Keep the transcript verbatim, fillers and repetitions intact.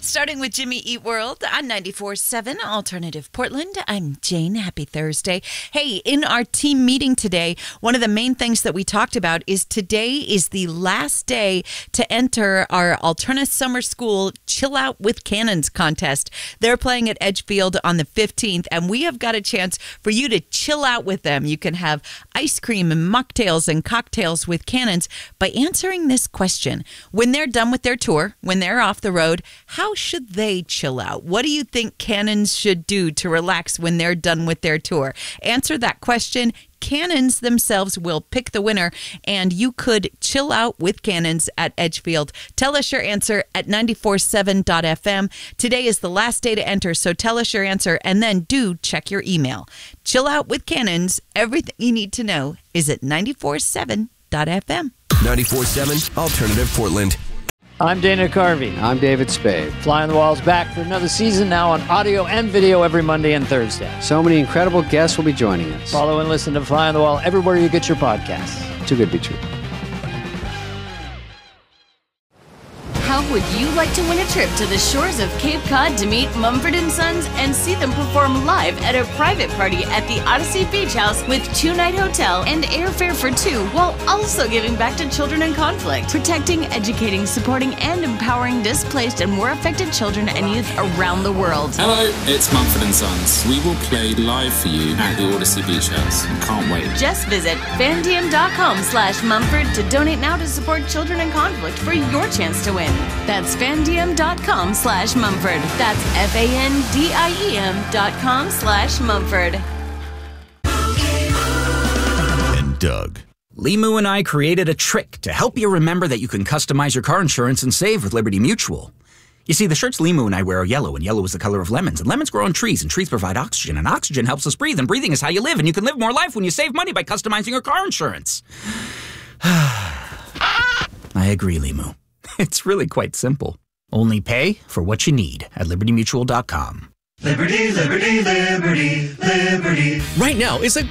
starting with Jimmy Eat World on ninety-four point seven Alternative Portland. I'm Jane. Happy Thursday. Hey, in our team meeting today, one of the main things that we talked about is today is the last day to enter our Alterna Summer School Chill Out with Cannons contest. They're playing at Edgefield on the fifteenth, and we have got a chance for you to chill out with them. You can have ice cream and mocktails and cocktails with Cannons by answering this question. When they're done with their tour, when they're off the road, how should they chill out? What do you think Cannons should do to relax when they're done with their tour? Answer that question. Cannons themselves will pick the winner, and you could chill out with Cannons at Edgefield. Tell us your answer at ninety-four point seven dot f m. Today is the last day to enter, so tell us your answer, and then do check your email. Chill out with Cannons. Everything you need to know is at ninety-four point seven dot f m. ninety-four point seven Alternative Portland. I'm Dana Carvey. I'm David Spade. Fly on the Wall's back for another season now on audio and video every Monday and Thursday. So many incredible guests will be joining us. Follow and listen to Fly on the Wall everywhere you get your podcasts. Too good to be true. How would you like to win a trip to the shores of Cape Cod to meet Mumford and Sons and see them perform live at a private party at the Odyssey Beach House with two-night hotel and airfare for two, while also giving back to children in conflict, protecting, educating, supporting, and empowering displaced and war affected children and youth around the world? Hello, it's Mumford and Sons. We will play live for you at the Odyssey Beach House. Can't wait. Just visit fandiem.com slash Mumford to donate now to support children in conflict for your chance to win. That's fandiem.com slash Mumford. That's F-A-N-D-I-E-M dot com slash Mumford. And Doug. Limu and I created a trick to help you remember that you can customize your car insurance and save with Liberty Mutual. You see, the shirts Limu and I wear are yellow, and yellow is the color of lemons, and lemons grow on trees, and trees provide oxygen, and oxygen helps us breathe, and breathing is how you live, and you can live more life when you save money by customizing your car insurance. I agree, Limu. It's really quite simple. Only pay for what you need at liberty mutual dot com. Liberty, liberty, liberty, liberty. Right now is a